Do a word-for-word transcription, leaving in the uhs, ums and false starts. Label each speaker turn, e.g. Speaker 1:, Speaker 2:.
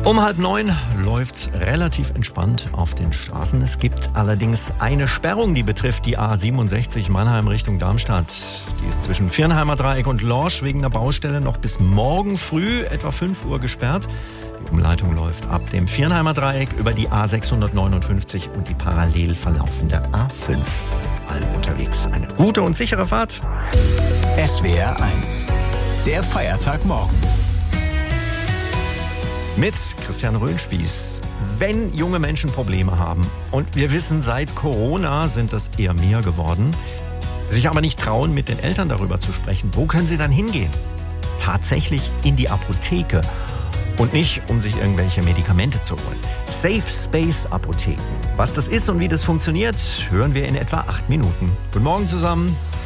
Speaker 1: Um halb neun läuft's relativ entspannt auf den Straßen. Es gibt allerdings eine Sperrung, die betrifft die A siebenundsechzig Mannheim Richtung Darmstadt. Die ist zwischen Viernheimer Dreieck und Lorsch wegen der Baustelle noch bis morgen früh, etwa fünf Uhr, gesperrt. Die Umleitung läuft ab dem Viernheimer Dreieck über die A sechshundertneunundfünfzig und die parallel verlaufende A fünf. Allen unterwegs eine gute und sichere Fahrt.
Speaker 2: S W R eins, der Feiertagmorgen.
Speaker 1: Mit Christian Röhnspieß. Wenn junge Menschen Probleme haben, und wir wissen, seit Corona sind das eher mehr geworden, sich aber nicht trauen, mit den Eltern darüber zu sprechen, wo können sie dann hingehen? Tatsächlich in die Apotheke und nicht, um sich irgendwelche Medikamente zu holen. Safe Space Apotheken. Was das ist und wie das funktioniert, hören wir in etwa acht Minuten. Guten Morgen zusammen.